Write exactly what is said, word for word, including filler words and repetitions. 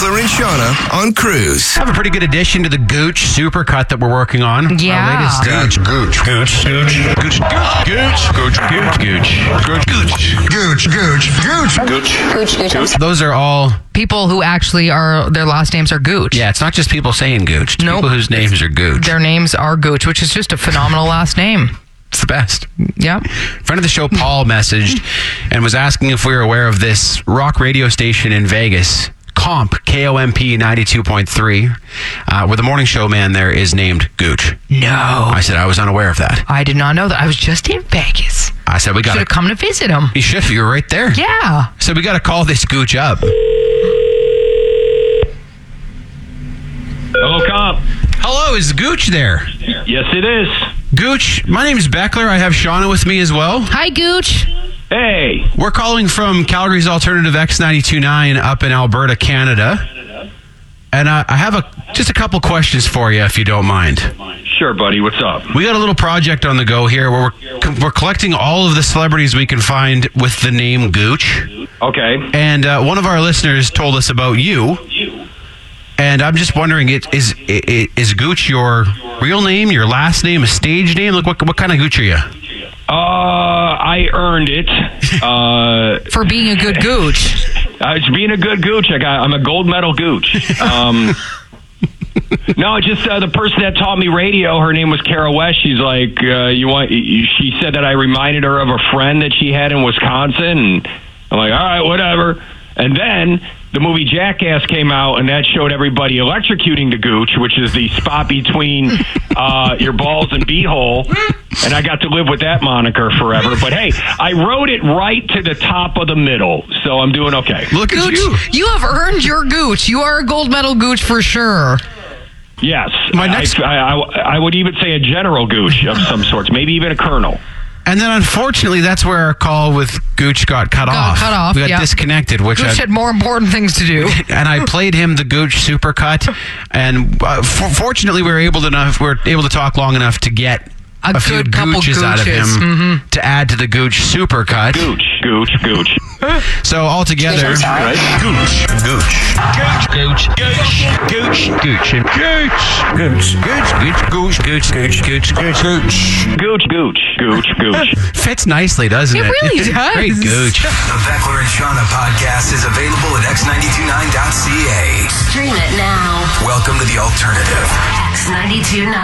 Beckler and Shauna on Cruise. I have a pretty good addition to the Gooch Supercut that we're working on. Yeah. Our latest Gooch. Gooch. Gooch. Gooch. Gooch. Gooch. Gooch. Gooch. Gooch. Gooch. Gooch. Gooch. Gooch. Gooch, Gooch. Gooch. Those are all... People who actually are, their last names are Gooch. Yeah, it's not just people saying Gooch. It's Nope. people whose names are Gooch. Their names are Gooch, which is just a phenomenal last name. It's the best. Yep. Friend of the show, Paul, messaged and was asking if we were aware of this rock radio station in Vegas, Comp, K O M P ninety-two point three, uh, where the morning show man there is named Gooch. No. I said I was unaware of that. I did not know that. I was just in Vegas. I said we got Should have to... come to visit him. You should. You were right there. Yeah. So we got to call this Gooch up. Hello, Comp. Hello, is Gooch there? Yes, it is. Gooch, my name is Beckler. I have Shauna with me as well. Hi, Gooch. Hey. We're calling from Calgary's Alternative X ninety-two point nine up in Alberta, Canada. And uh, I have a just a couple questions for you, if you don't mind. Sure, buddy. What's up? We got a little project on the go here where we're, we're collecting all of the celebrities we can find with the name Gooch. Okay. And uh, one of our listeners told us about you. And I'm just wondering, it, is, is is Gooch your real name, your last name, a stage name? Like, what what kind of Gooch are you? Uh, I earned it. Uh, For being a good Gooch. uh, it's being a good Gooch. I got. I'm a gold medal Gooch. Um, no, just uh, the person that taught me radio. Her name was Kara West. She's like, uh, you want? She said that I reminded her of a friend that she had in Wisconsin. And I'm like, all right, whatever. And then the movie Jackass came out, and that showed everybody electrocuting the Gooch, which is the spot between uh, your balls and beehole. And I got to live with that moniker forever. But hey, I wrote it right to the top of the middle, so I'm doing okay. Look at Gooch, you. you have earned your Gooch. You are a gold medal Gooch for sure. Yes, My next- I, I, I, I would even say a general Gooch of some sorts, maybe even a colonel. And then, unfortunately, that's where our call with Gooch got cut Got off. cut off, We got yeah. disconnected, which Gooch I, had more important things to do. and I played him the Gooch Supercut, and uh, for, fortunately, we were able to enough. We were able to talk long enough to get A a, few good couple Gooches out of him Gooches. to add to the Gooch Supercut. Gooch, Gooch, Gooch. So altogether, I'm sorry. Gooch, Gooch, Gooch, Gooch, Gooch, Gooch, and Gooch, Gooch, Gooch, Gooch, Gooch, Gooch, Gooch, Gooch, Gooch. Gooch, Gooch, Gooch, Gooch. Fits nicely, doesn't it? It really does. Great Gooch. The Beckler and Shauna podcast is available at x nine two nine dot c a. Stream it now. Welcome to the alternative. X ninety-two point nine.